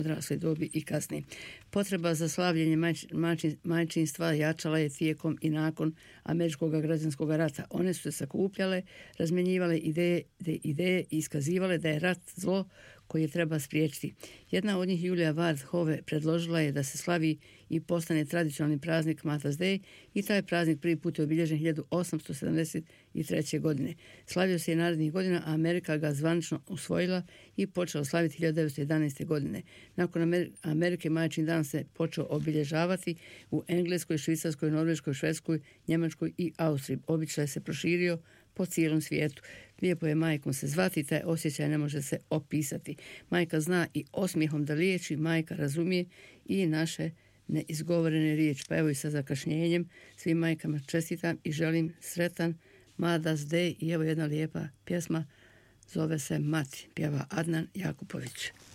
odrasloj dobi i kasnije. Potreba za slavljenje majčinstva jačala je tijekom i nakon Američkog građanskog rata. One su se sakupljale, razmjenjivale ideje i iskazivale da je rat zlo koje treba spriječiti. Jedna od njih, Julia Ward Hove, predložila je da se slavi i postane tradicionalni praznik Mother's Day i taj praznik prvi put je obilježen 1873. godine. Slavio se i narednih godina, a Amerika ga zvanično usvojila i počela slaviti 1911. godine. Nakon Amerike majčin dan se počeo obilježavati u Engleskoj, Švicarskoj, Norveškoj, Švedskoj, Njemačkoj i Austriji. Običaj se proširio po cijelom svijetu. Lijepo je majkom se zvati, taj osjećaj ne može se opisati. Majka zna i osmijehom da liječi, majka razumije i naše neizgovorene riječi. Pa evo i sa zakašnjenjem svim majkama čestitam i želim sretan Mother's Day i evo jedna lijepa pjesma, zove se Mati, pjeva Adnan Jakupović.